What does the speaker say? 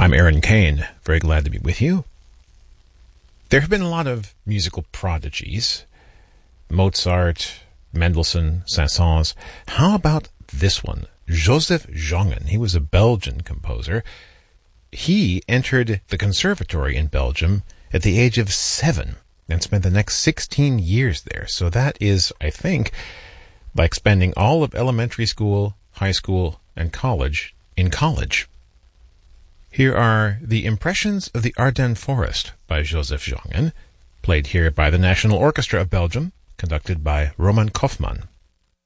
I'm Aaron Kane. Very glad to be with you. There have been a lot of musical prodigies. Mozart, Mendelssohn, Saint-Saëns. How about this one? Joseph Jongen. He was a Belgian composer. He entered the conservatory in Belgium at the age of 7 and spent the next 16 years there. So that is, I think, like spending all of elementary school, high school, and college in college. Here are the Impressions of the Ardennes Forest by Joseph Jongen, played here by the National Orchestra of Belgium, conducted by Roman Kaufmann.